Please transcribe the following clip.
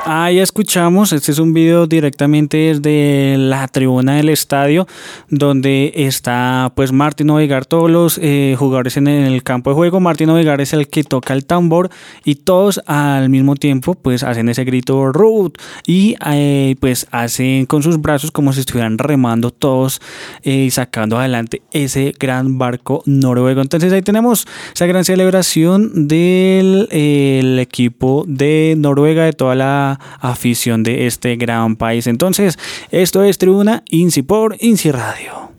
Ahí escuchamos, este es un video directamente desde la tribuna del estadio, donde está pues Martín Odegaard, todos los jugadores en el campo de juego. Martín Odegaard es el que toca el tambor y todos al mismo tiempo pues hacen ese grito Ruud y pues hacen con sus brazos como si estuvieran remando todos y sacando adelante ese gran barco noruego. Entonces ahí tenemos esa gran celebración del el equipo de Noruega, de toda la afición de este gran país. Entonces, esto es Tribuna INSI por INSI Radio.